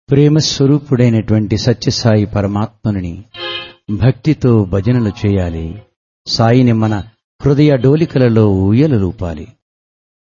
ప్రేమస్వరూపుడైనటువంటి సత్యసాయి పరమాత్మని భక్తితో భజనలు చేయాలి. సాయిని మన హృదయ డోలికలలో ఊయల రూపాలి.